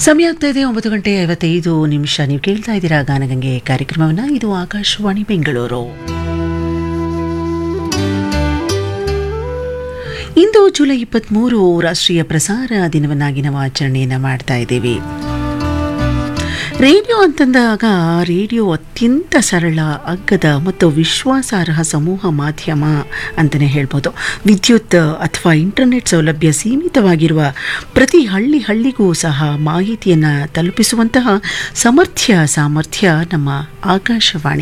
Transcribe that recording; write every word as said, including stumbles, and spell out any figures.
ಸಮಯ ಆಗ್ತಾ ಇದೆ ಒಂಬತ್ತು ಗಂಟೆ ಐವತ್ತೈದು ನಿಮಿಷ. ನೀವು ಕೇಳ್ತಾ ಇದ್ದೀರಾ ಗಾನಗಂಗೆ ಕಾರ್ಯಕ್ರಮವನ್ನು. ಇದು ಆಕಾಶವಾಣಿ ಬೆಂಗಳೂರು. ಇಂದು ಜುಲೈ ಇಪ್ಪತ್ತ್ಮೂರು ರಾಷ್ಟ್ರೀಯ ಪ್ರಸಾರ ದಿನವನ್ನಾಗಿ ನಾವು ಆಚರಣೆಯನ್ನು ಮಾಡ್ತಾ ಇದ್ದೀವಿ. ರೇಡಿಯೋ ಅಂತಂದಾಗ ರೇಡಿಯೋ ಅತ್ಯಂತ ಸರಳ, ಅಗ್ಗದ ಮತ್ತು ವಿಶ್ವಾಸಾರ್ಹ ಸಮೂಹ ಮಾಧ್ಯಮ ಅಂತಲೇ ಹೇಳ್ಬೋದು. ವಿದ್ಯುತ್ ಅಥವಾ ಇಂಟರ್ನೆಟ್ ಸೌಲಭ್ಯ ಸೀಮಿತವಾಗಿರುವ ಪ್ರತಿ ಹಳ್ಳಿ ಹಳ್ಳಿಗೂ ಸಹ ಮಾಹಿತಿಯನ್ನು ತಲುಪಿಸುವಂತಹ ಸಮರ್ಥ್ಯ ಸಾಮರ್ಥ್ಯ ನಮ್ಮ ಆಕಾಶವಾಣಿ